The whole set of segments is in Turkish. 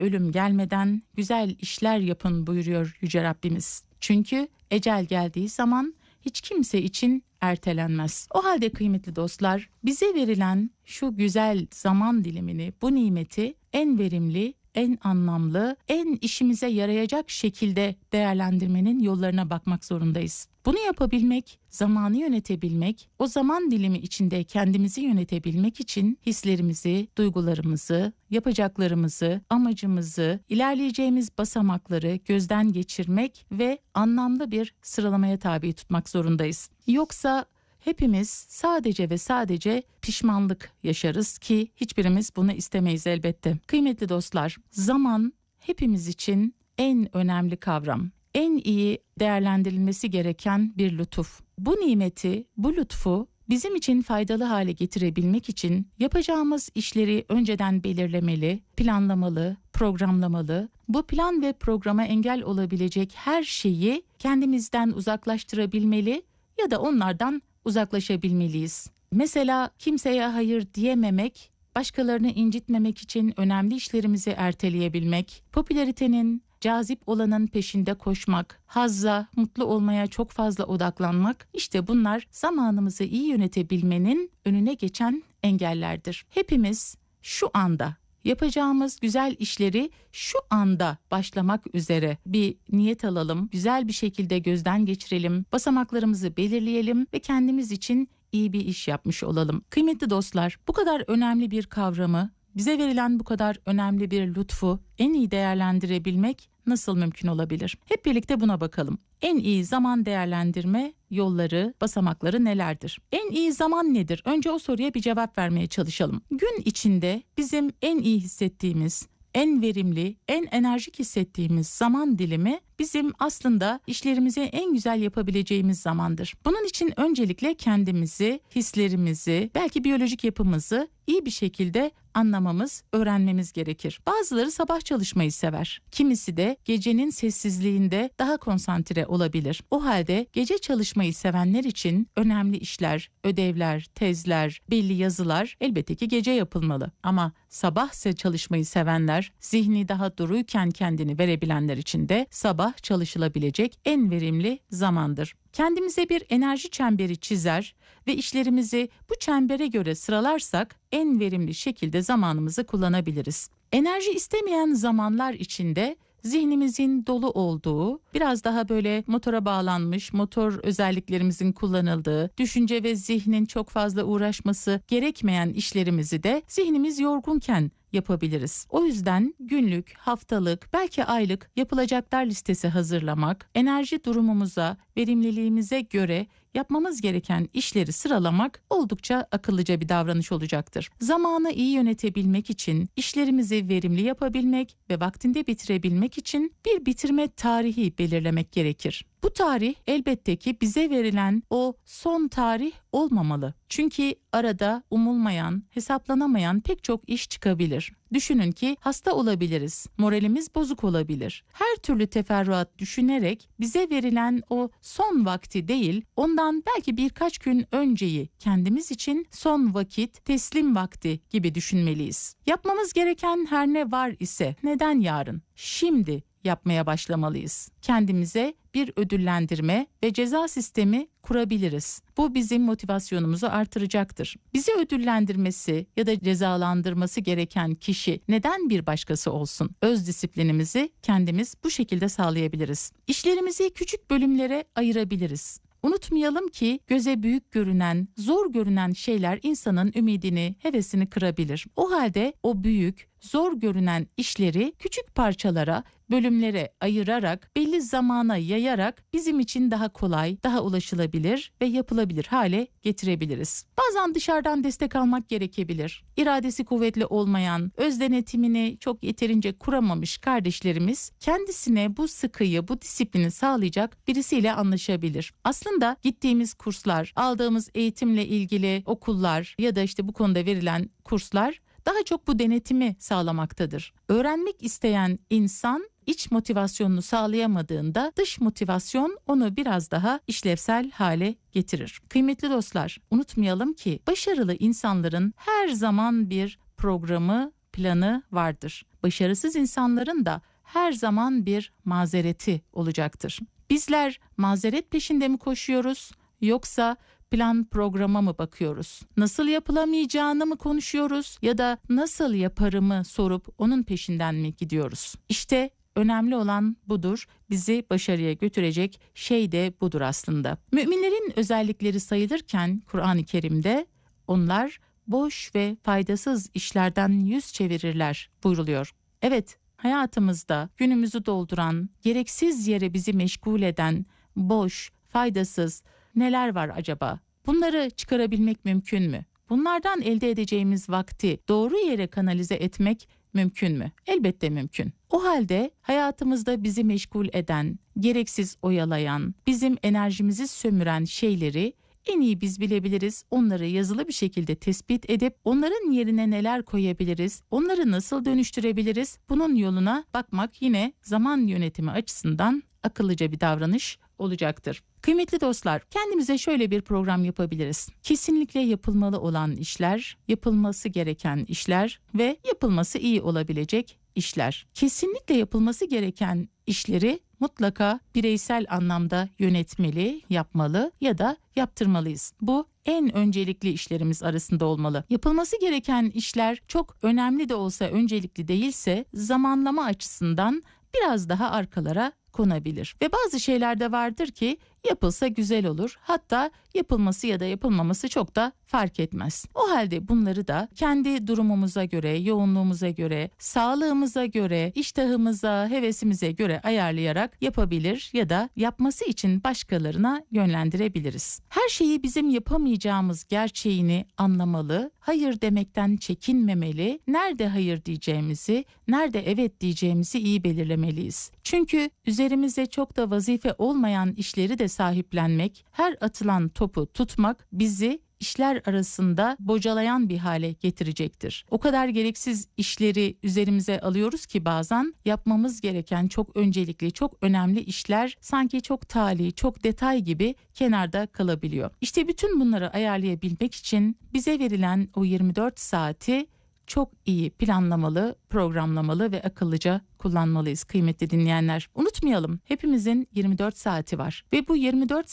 ölüm gelmeden güzel işler yapın buyuruyor Yüce Rabbimiz. Çünkü ecel geldiği zaman hiç kimse için ertelenmez. O halde kıymetli dostlar, bize verilen şu güzel zaman dilimini, bu nimeti en verimli, en anlamlı, en işimize yarayacak şekilde değerlendirmenin yollarına bakmak zorundayız. Bunu yapabilmek, zamanı yönetebilmek, o zaman dilimi içinde kendimizi yönetebilmek için hislerimizi, duygularımızı, yapacaklarımızı, amacımızı, ilerleyeceğimiz basamakları gözden geçirmek ve anlamlı bir sıralamaya tabi tutmak zorundayız. Yoksa hepimiz sadece ve sadece pişmanlık yaşarız ki hiçbirimiz bunu istemeyiz elbette. Kıymetli dostlar, zaman hepimiz için en önemli kavram. En iyi değerlendirilmesi gereken bir lütuf. Bu nimeti, bu lütfu bizim için faydalı hale getirebilmek için yapacağımız işleri önceden belirlemeli, planlamalı, programlamalı. Bu plan ve programa engel olabilecek her şeyi kendimizden uzaklaştırabilmeli ya da onlardan uzaklaşabilmeliyiz. Mesela kimseye hayır diyememek, başkalarını incitmemek için önemli işlerimizi erteleyebilmek, popülaritenin, cazip olanın peşinde koşmak, hazza, mutlu olmaya çok fazla odaklanmak, işte bunlar zamanımızı iyi yönetebilmenin önüne geçen engellerdir. Hepimiz şu anda yapacağımız güzel işleri şu anda başlamak üzere bir niyet alalım, güzel bir şekilde gözden geçirelim, basamaklarımızı belirleyelim ve kendimiz için iyi bir iş yapmış olalım. Kıymetli dostlar, bu kadar önemli bir kavramı, bize verilen bu kadar önemli bir lütfu en iyi değerlendirebilmek nasıl mümkün olabilir? Hep birlikte buna bakalım. En iyi zaman değerlendirme yolları, basamakları nelerdir? En iyi zaman nedir? Önce o soruya bir cevap vermeye çalışalım. Gün içinde bizim en iyi hissettiğimiz, en verimli, en enerjik hissettiğimiz zaman dilimi bizim aslında işlerimizi en güzel yapabileceğimiz zamandır. Bunun için öncelikle kendimizi, hislerimizi, belki biyolojik yapımızı iyi bir şekilde anlamamız, öğrenmemiz gerekir. Bazıları sabah çalışmayı sever. Kimisi de gecenin sessizliğinde daha konsantre olabilir. O halde gece çalışmayı sevenler için önemli işler, ödevler, tezler, belli yazılar elbette ki gece yapılmalı. Ama sabahse çalışmayı sevenler, zihni daha duruyken kendini verebilenler için de sabah çalışılabilecek en verimli zamandır. Kendimize bir enerji çemberi çizer ve işlerimizi bu çembere göre sıralarsak en verimli şekilde zamanımızı kullanabiliriz. Enerji istemeyen zamanlar içinde zihnimizin dolu olduğu, biraz daha böyle motora bağlanmış, motor özelliklerimizin kullanıldığı, düşünce ve zihnin çok fazla uğraşması gerekmeyen işlerimizi de zihnimiz yorgunken yapabiliriz. O yüzden günlük, haftalık, belki aylık yapılacaklar listesi hazırlamak, enerji durumumuza, verimliliğimize göre yapmamız gereken işleri sıralamak oldukça akıllıca bir davranış olacaktır. Zamanı iyi yönetebilmek için, işlerimizi verimli yapabilmek ve vaktinde bitirebilmek için bir bitirme tarihi belirlemek gerekir. Bu tarih elbette ki bize verilen o son tarih olmamalı. Çünkü arada umulmayan, hesaplanamayan pek çok iş çıkabilir. Düşünün ki hasta olabiliriz, moralimiz bozuk olabilir. Her türlü teferruat düşünerek bize verilen o son vakti değil, ondan belki birkaç gün önceyi kendimiz için son vakit, teslim vakti gibi düşünmeliyiz. Yapmamız gereken her ne var ise neden yarın, şimdi yapmaya başlamalıyız. Kendimize bir ödüllendirme ve ceza sistemi kurabiliriz. Bu bizim motivasyonumuzu artıracaktır. Bizi ödüllendirmesi ya da cezalandırması gereken kişi neden bir başkası olsun? Öz disiplinimizi kendimiz bu şekilde sağlayabiliriz. İşlerimizi küçük bölümlere ayırabiliriz. Unutmayalım ki göze büyük görünen, zor görünen şeyler insanın ümidini, hevesini kırabilir. O halde o büyük, zor görünen işleri küçük parçalara, bölümlere ayırarak, belli zamana yayarak bizim için daha kolay, daha ulaşılabilir ve yapılabilir hale getirebiliriz. Bazen dışarıdan destek almak gerekebilir. İradesi kuvvetli olmayan, öz denetimini çok yeterince kuramamış kardeşlerimiz kendisine bu sıkıyı, bu disiplini sağlayacak birisiyle anlaşabilir. Aslında gittiğimiz kurslar, aldığımız eğitimle ilgili okullar ya da işte bu konuda verilen kurslar daha çok bu denetimi sağlamaktadır. Öğrenmek isteyen insan iç motivasyonunu sağlayamadığında dış motivasyon onu biraz daha işlevsel hale getirir. Kıymetli dostlar, unutmayalım ki başarılı insanların her zaman bir programı, planı vardır. başarısız insanların da her zaman bir mazereti olacaktır. Bizler mazeret peşinde mi koşuyoruz yoksa plan programa mı bakıyoruz? Nasıl yapılamayacağını mı konuşuyoruz ya da nasıl yaparımı sorup onun peşinden mi gidiyoruz? İşte önemli olan budur. Bizi başarıya götürecek şey de budur aslında. Müminlerin özellikleri sayılırken Kur'an-ı Kerim'de onlar boş ve faydasız işlerden yüz çevirirler buyruluyor. Evet, hayatımızda günümüzü dolduran, gereksiz yere bizi meşgul eden, boş, faydasız neler var acaba? Bunları çıkarabilmek mümkün mü? Bunlardan elde edeceğimiz vakti doğru yere kanalize etmek mümkün mü? Elbette mümkün. O halde hayatımızda bizi meşgul eden, gereksiz oyalayan, bizim enerjimizi sömüren şeyleri en iyi biz bilebiliriz. Onları yazılı bir şekilde tespit edip onların yerine neler koyabiliriz, onları nasıl dönüştürebiliriz? Bunun yoluna bakmak yine zaman yönetimi açısından akıllıca bir davranış olacaktır. Kıymetli dostlar, kendimize şöyle bir program yapabiliriz. Kesinlikle yapılmalı olan işler, yapılması gereken işler ve yapılması iyi olabilecek işler. Kesinlikle yapılması gereken işleri mutlaka bireysel anlamda yönetmeli, yapmalı ya da yaptırmalıyız. Bu en öncelikli işlerimiz arasında olmalı. Yapılması gereken işler çok önemli de olsa öncelikli değilse zamanlama açısından biraz daha arkalara konabilir. Ve bazı şeyler de vardır ki yapılsa güzel olur. Hatta yapılması ya da yapılmaması çok da fark etmez. O halde bunları da kendi durumumuza göre, yoğunluğumuza göre, sağlığımıza göre, iştahımıza, hevesimize göre ayarlayarak yapabilir ya da yapması için başkalarına yönlendirebiliriz. Her şeyi bizim yapamayacağımız gerçeğini anlamalı, hayır demekten çekinmemeli, nerede hayır diyeceğimizi, nerede evet diyeceğimizi iyi belirlemeliyiz. Çünkü üzerimize çok da vazife olmayan işleri de sahiplenmek, her atılan topu tutmak bizi işler arasında bocalayan bir hale getirecektir. O kadar gereksiz işleri üzerimize alıyoruz ki bazen yapmamız gereken çok öncelikli, çok önemli işler sanki çok tali, çok detay gibi kenarda kalabiliyor. İşte bütün bunları ayarlayabilmek için bize verilen o 24 saati çok iyi planlamalı, programlamalı ve akıllıca kullanmalıyız kıymetli dinleyenler. Unutmayalım, hepimizin 24 saati var ve bu 24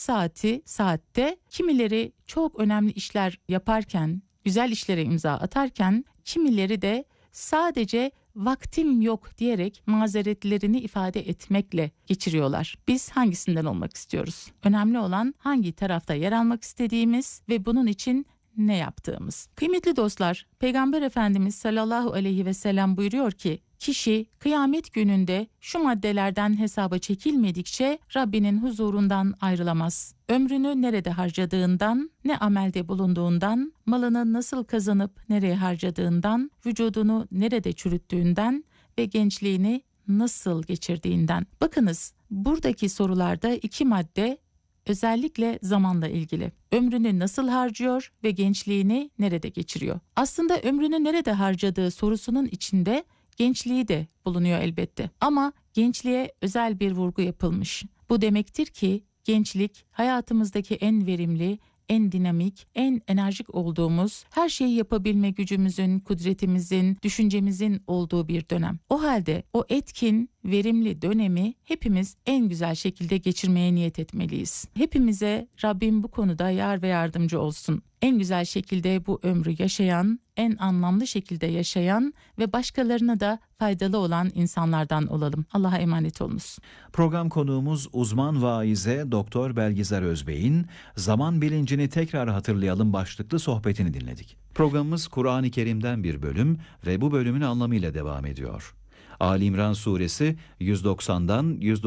saatte kimileri çok önemli işler yaparken, güzel işlere imza atarken, kimileri de sadece vaktim yok diyerek mazeretlerini ifade etmekle geçiriyorlar. Biz hangisinden olmak istiyoruz? Önemli olan hangi tarafta yer almak istediğimiz ve bunun için ne yaptığımız. Kıymetli dostlar, Peygamber Efendimiz sallallahu aleyhi ve sellem buyuruyor ki, kişi kıyamet gününde şu maddelerden hesaba çekilmedikçe Rabbinin huzurundan ayrılamaz. Ömrünü nerede harcadığından, ne amelde bulunduğundan, malını nasıl kazanıp nereye harcadığından, vücudunu nerede çürüttüğünden ve gençliğini nasıl geçirdiğinden. Bakınız, buradaki sorularda 2 madde özellikle zamanla ilgili. Ömrünü nasıl harcıyor ve gençliğini nerede geçiriyor? Aslında ömrünü nerede harcadığı sorusunun içinde gençliği de bulunuyor elbette. Ama gençliğe özel bir vurgu yapılmış. Bu demektir ki gençlik hayatımızdaki en verimli, en dinamik, en enerjik olduğumuz, her şeyi yapabilme gücümüzün, kudretimizin, düşüncemizin olduğu bir dönem. O halde o etkin, verimli dönemi hepimiz en güzel şekilde geçirmeye niyet etmeliyiz. Hepimize Rabbim bu konuda yar ve yardımcı olsun. En güzel şekilde bu ömrü yaşayan, en anlamlı şekilde yaşayan ve başkalarına da faydalı olan insanlardan olalım. Allah'a emanet olunuz. Program konuğumuz uzman vaize Doktor Belgizar Özbey'in "Zaman bilincini tekrar hatırlayalım" başlıklı sohbetini dinledik. Programımız Kur'an-ı Kerim'den bir bölüm ve bu bölümün anlamıyla devam ediyor. Ali İmran Suresi 190'dan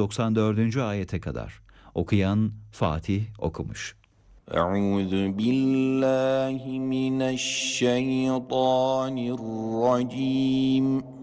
194. ayete kadar. Okuyan Fatih okumuş. Euzu billahi mineşşeytanirracim.